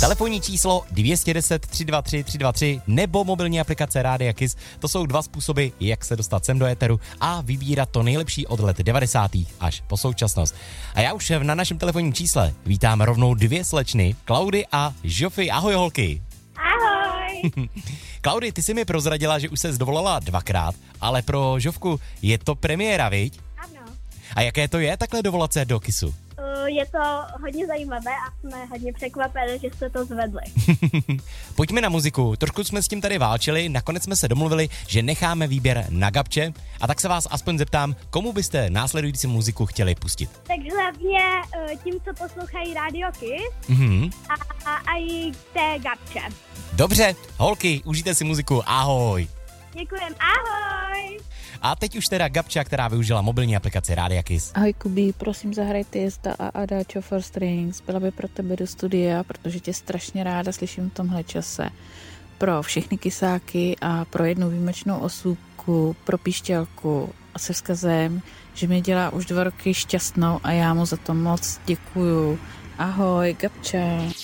Telefonní číslo 210 323 323 nebo mobilní aplikace Rádia Kiss. To jsou dva způsoby, jak se dostat sem do éteru a vybírat to nejlepší od let 90. až po současnost. A já už na našem telefonním čísle vítám rovnou dvě slečny, Klaudy a Žofy. Ahoj holky. Ahoj. Klaudy, ty jsi mi prozradila, že už ses dovolala dvakrát, ale pro Žofku je to premiéra, viď? Ano. A jaké to je takhle dovolat se do Kissu? Je to hodně zajímavé a jsme hodně překvapeni, že jste to zvedli. Pojďme na muziku. Trošku jsme s tím tady válčili, nakonec jsme se domluvili, že necháme výběr na Gabče, a tak se vás aspoň zeptám, komu byste následující muziku chtěli pustit? Tak hlavně tím, co poslouchají Radio Kiss a i té Gabče. Dobře, holky, užijte si muziku, ahoj. Děkujem, ahoj. A teď už teda Gabča, která využila mobilní aplikaci Rádia Kiss. Ahoj Kubí, prosím zahraj Tiesta a Adáčo for Strings. Byla by pro tebe do studia, protože tě strašně ráda slyším v tomhle čase. Pro všechny kysáky a pro jednu výjimečnou osůbku, pro Píšťalku a se vzkazem, že mě dělá už 2 roky šťastnou a já mu za to moc děkuju. Ahoj, Gabča.